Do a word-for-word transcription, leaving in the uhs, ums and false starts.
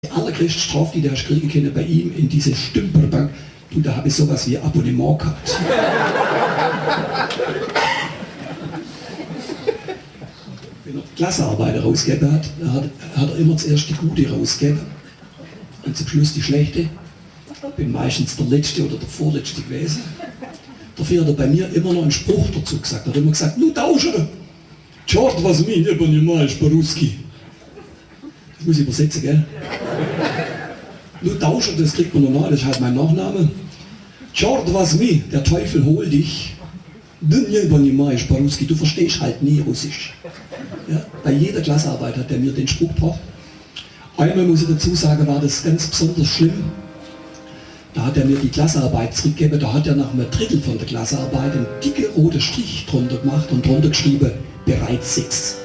Die allergrößte Strafe, die du hast kriegen können bei ihm in diese Stümperbank, du, da habe ich sowas wie Abonnement gehabt. Wenn er Klassenarbeiter rausgegeben hat, hat, hat er immer zuerst die gute rausgegeben und zum Schluss die schlechte. Ich bin meistens der Letzte oder der Vorletzte gewesen. Dafür hat er bei mir immer noch einen Spruch dazu gesagt. Er hat immer gesagt, nu tausche, Chort was mi, ne poнимаешь по-русски. Das muss ich übersetzen, gell? Nu tausche, das kriegt man normal, das ist halt mein Nachname. Chort was mi, der Teufel hol dich. Du ne poнимаешь по-русски, du verstehst halt nie Russisch. Ja? Bei jeder Klassenarbeit hat er mir den Spruch gebracht. Einmal muss ich dazu sagen, war das ganz besonders schlimm. Da hat er mir die Klassenarbeit zurückgegeben, da hat er nach einem Drittel von der Klassenarbeit einen dicken roten Strich drunter gemacht und drunter geschrieben, bereits sechs.